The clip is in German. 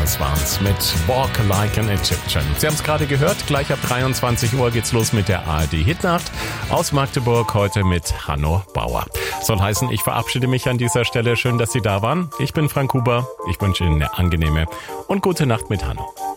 Das waren's mit Walk Like an Egyptian. Sie haben es gerade gehört, gleich ab 23 Uhr geht's los mit der ARD Hitnacht aus Magdeburg, heute mit Hanno Bauer. Soll heißen, ich verabschiede mich an dieser Stelle. Schön, dass Sie da waren. Ich bin Frank Huber. Ich wünsche Ihnen eine angenehme und gute Nacht mit Hanno.